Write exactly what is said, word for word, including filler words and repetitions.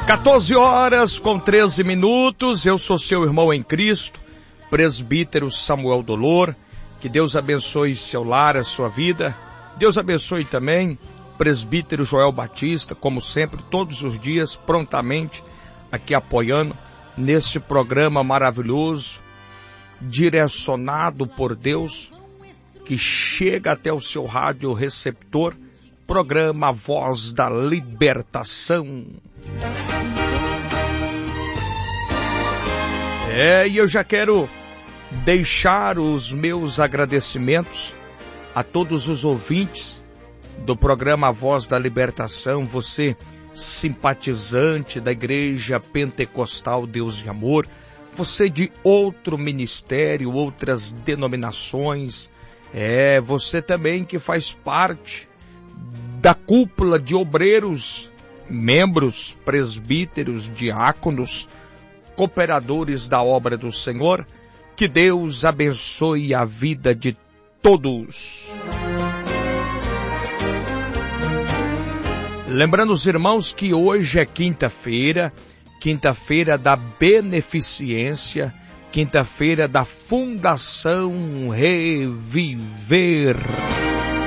quatorze horas com treze minutos, eu sou seu irmão em Cristo, presbítero Samuel Dolor. Que Deus abençoe seu lar, a sua vida. Deus abençoe também presbítero Joel Batista, como sempre, todos os dias, prontamente, aqui apoiando nesse programa maravilhoso, direcionado por Deus, que chega até o seu rádio receptor, programa Voz da Libertação. É, e eu já quero deixar os meus agradecimentos a todos os ouvintes do programa Voz da Libertação, você simpatizante da Igreja Pentecostal Deus de Amor, você de outro ministério, outras denominações, é, você também que faz parte da cúpula de obreiros, membros, presbíteros, diáconos, cooperadores da obra do Senhor. Que Deus abençoe a vida de todos. Lembrando os irmãos que hoje é quinta-feira, quinta-feira da beneficência, quinta-feira da Fundação Reviver.